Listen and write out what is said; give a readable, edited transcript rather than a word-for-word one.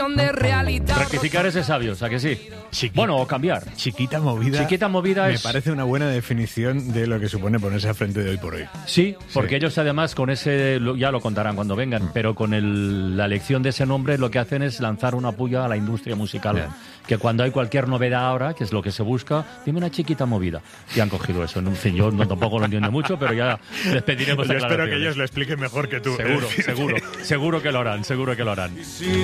de realidad. Rectificar es de sabios, ¿a que sí? Bueno, o cambiar. Chiquita movida. Chiquita movida me es... parece una buena definición de lo que supone ponerse al frente de Hoy por Hoy. Sí, porque ellos además con ese, ya lo contarán cuando vengan, pero con la elección de ese nombre lo que hacen es lanzar una puya a la industria musical. Que cuando hay cualquier novedad ahora, que es lo que se busca, dime una chiquita movida. Y han cogido eso. En fin, yo tampoco lo entiendo mucho, pero ya les pediremos Yo espero que aclaraciones. ellos lo expliquen mejor que tú. Seguro que lo harán, seguro que lo harán.